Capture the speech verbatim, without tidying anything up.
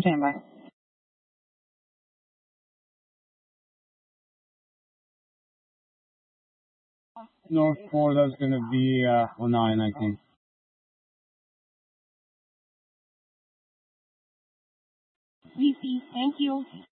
Stand by. North four, that's going to be uh, oh nine nineteen. V P, thank you.